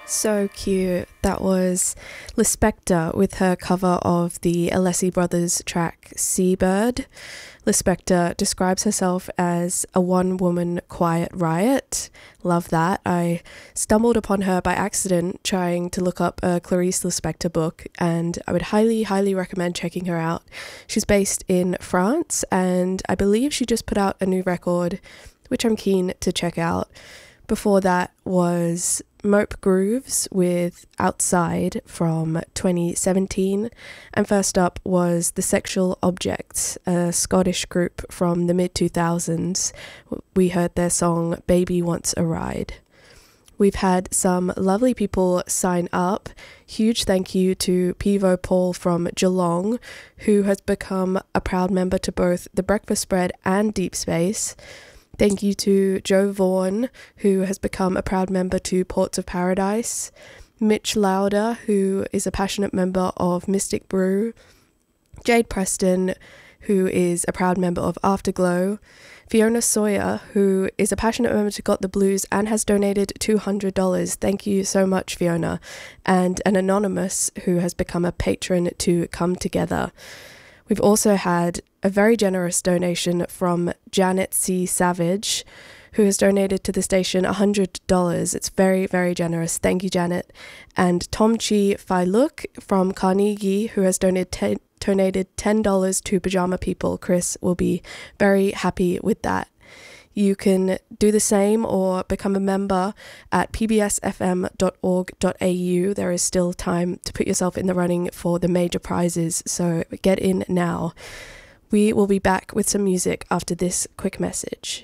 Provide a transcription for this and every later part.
So cute. That was Lispector with her cover of the Alessi Brothers track Seabird. Lispector describes herself as a one-woman quiet riot. Love that. I stumbled upon her by accident trying to look up a Clarice Lispector book, and I would highly, highly recommend checking her out. She's based in France, and I believe she just put out a new record, which I'm keen to check out. Before that was Mope Grooves with Outside from 2017. And first up was The Sexual Objects, a Scottish group from the mid-2000s. We heard their song Baby Wants a Ride. We've had some lovely people sign up. Huge thank you to Pivo Paul from Geelong, who has become a proud member to both The Breakfast Spread and Deep Space. Thank you to Joe Vaughan, who has become a proud member to Ports of Paradise, Mitch Lauder, who is a passionate member of Mystic Brew, Jade Preston, who is a proud member of Afterglow, Fiona Sawyer, who is a passionate member to Got the Blues and has donated $200. Thank you so much, Fiona. And an anonymous who has become a patron to Come Together. We've also had a very generous donation from Janet C. Savage, who has donated to the station $100. It's very, very generous. Thank you, Janet. And Tom Chi Failuk from Carnegie, who has donated $10 to Pajama People. Chris will be very happy with that. You can do the same or become a member at pbsfm.org.au. There is still time to put yourself in the running for the major prizes, so get in now. We will be back with some music after this quick message.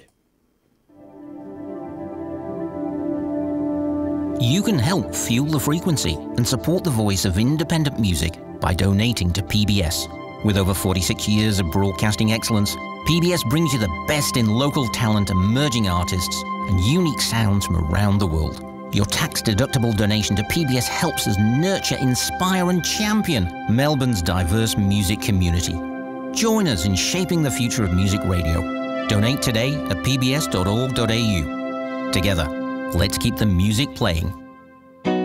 You can help fuel the frequency and support the voice of independent music by donating to PBS. With over 46 years of broadcasting excellence, PBS brings you the best in local talent, emerging artists, and unique sounds from around the world. Your tax-deductible donation to PBS helps us nurture, inspire, and champion Melbourne's diverse music community. Join us in shaping the future of music radio. Donate today at pbs.org.au. Together, let's keep the music playing.